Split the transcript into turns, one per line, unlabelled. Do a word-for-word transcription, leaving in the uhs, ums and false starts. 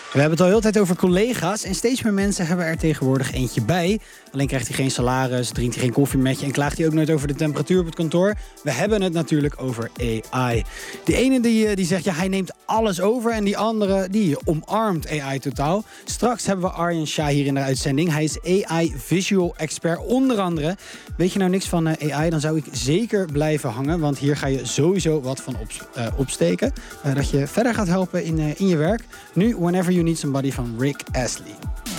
We hebben het al heel de tijd over collega's en steeds meer mensen hebben er tegenwoordig eentje bij. Alleen krijgt hij geen salaris, drinkt hij geen koffie met je en klaagt hij ook nooit over de temperatuur op het kantoor. We hebben het natuurlijk over A I. Die ene die, die zegt, ja, hij neemt alles over en die andere die omarmt A I totaal. Straks hebben we Aryan Shah hier in de uitzending. Hij is A I Visual Expert onder andere. Weet je nou niks van A I, dan zou ik zeker blijven hangen, want hier ga je sowieso wat van op, uh, opsteken. Uh, dat je verder gaat helpen in, uh, in je werk. Nu, Whenever You Need Somebody van Rick Astley.